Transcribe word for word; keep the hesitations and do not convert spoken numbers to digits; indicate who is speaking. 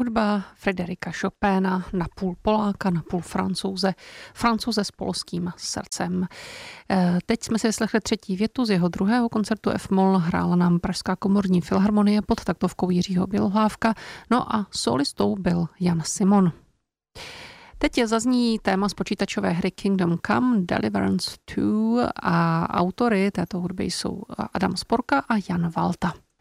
Speaker 1: Hudba Frédérika Chopina, napůl Poláka, napůl Francouze, Francouze s polským srdcem. Teď jsme si vyslechli třetí větu z jeho druhého koncertu F-moll, hrála nám Pražská komorní filharmonie pod taktovkou Jiřího Bělohlávka, no a solistou byl Jan Simon. Teď je zazní téma z počítačové hry Kingdom Come Deliverance dva a autory této hudby jsou Adam Sporka a Jan Valta.